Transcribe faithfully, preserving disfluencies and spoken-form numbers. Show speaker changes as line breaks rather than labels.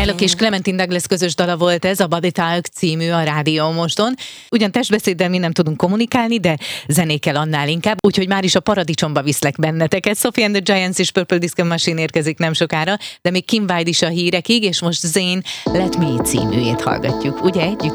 Elok és Clementine Douglas közös dala volt ez, a Body Talk című a Rádió Moston. Ugyan testbeszéddel mi nem tudunk kommunikálni, de zenékkel annál inkább, úgyhogy már is a paradicsomba viszlek benneteket. Sophie and the Giants és Purple Disco Machine érkezik nem sokára, de még Kim Wilde is a hírekig, és most Zayn Let Me címűjét hallgatjuk. Ugye együtt?